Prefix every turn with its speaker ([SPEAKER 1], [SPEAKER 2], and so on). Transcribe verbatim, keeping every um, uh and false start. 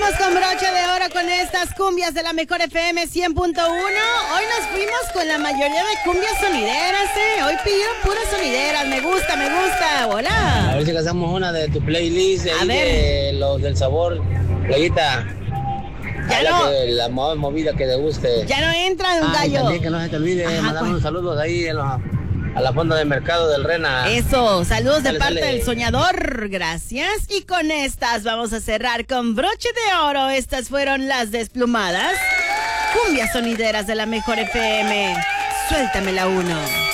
[SPEAKER 1] Vamos con broche de oro con estas cumbias de la mejor F M cien punto uno. Hoy nos fuimos con la mayoría de cumbias sonideras, ¿eh? Hoy pidieron puras sonideras. Me gusta, me gusta. Hola.
[SPEAKER 2] A ver si hacemos una de tu playlist.
[SPEAKER 1] A
[SPEAKER 2] ahí
[SPEAKER 1] ver.
[SPEAKER 2] De los del sabor. Playita.
[SPEAKER 1] Ya
[SPEAKER 2] Habla
[SPEAKER 1] no.
[SPEAKER 2] de la más movida que te guste.
[SPEAKER 1] Ya no entra, don
[SPEAKER 2] Ah, y
[SPEAKER 1] Gallo.
[SPEAKER 2] también que no se te olvide
[SPEAKER 1] Ajá,
[SPEAKER 2] mandar
[SPEAKER 1] ¿cuál?
[SPEAKER 2] unos saludos ahí a la, a la fonda de mercado del Rena.
[SPEAKER 1] Eso, saludos de
[SPEAKER 2] Dale,
[SPEAKER 1] parte
[SPEAKER 2] dale.
[SPEAKER 1] del soñador, gracias. Y con estas vamos a cerrar con broche de oro. Estas fueron las desplumadas. Cumbias sonideras de la mejor F M. Suéltame la uno.